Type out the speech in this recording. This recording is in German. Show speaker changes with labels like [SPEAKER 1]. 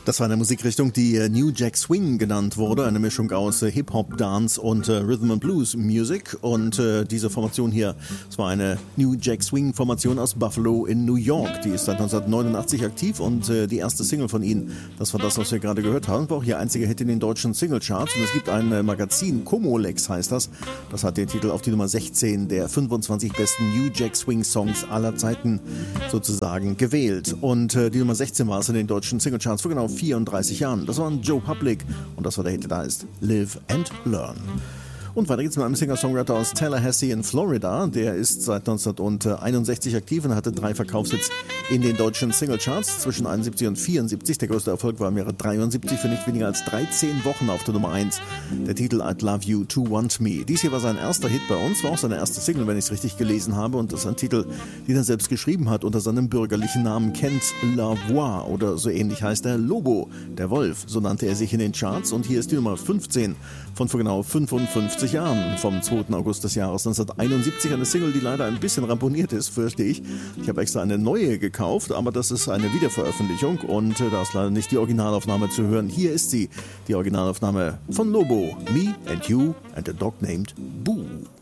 [SPEAKER 1] Das war eine Musikrichtung, die New Jack Swing genannt wurde, eine Mischung aus Hip-Hop, Dance und Rhythm and Blues Music. Und diese Formation hier, das war eine New Jack Swing Formation aus Buffalo in New York. Die ist seit 1989 aktiv und die erste Single von ihnen, das war das, was wir gerade gehört haben, war auch ihr einziger Hit in den deutschen Singlecharts. Und es gibt ein Magazin, Comolex heißt das, das hat den Titel auf die Nummer 16 der 25 besten New Jack Swing Songs aller Zeiten sozusagen gewählt. Und die Nummer 16 war es in den deutschen Singlecharts vor genau 34 Jahren. Das war Joe Public und das war der Hit, der da ist Live and Learn. Und weiter geht's mit einem Singer-Songwriter aus Tallahassee in Florida. Der ist seit 1961 aktiv und hatte 3 Verkaufshits in den deutschen Singlecharts zwischen 71 und 74. Der größte Erfolg war im Jahre 73 für nicht weniger als 13 Wochen auf der Nummer 1. Der Titel I'd Love You to Want Me. Dies hier war sein erster Hit bei uns, war auch seine erste Single, wenn ich es richtig gelesen habe. Und das ist ein Titel, den er selbst geschrieben hat unter seinem bürgerlichen Namen Kent Lavoie oder so ähnlich heißt er. Lobo, der Wolf, so nannte er sich in den Charts. Und hier ist die Nummer 15 von vor genau 55 Jahren, vom 2. August des Jahres 1971, eine Single, die leider ein bisschen ramponiert ist, fürchte ich. Ich habe extra eine neue gekauft, aber das ist eine Wiederveröffentlichung und da ist leider nicht die Originalaufnahme zu hören. Hier ist sie, die Originalaufnahme von Lobo, Me and You and a Dog Named Boo.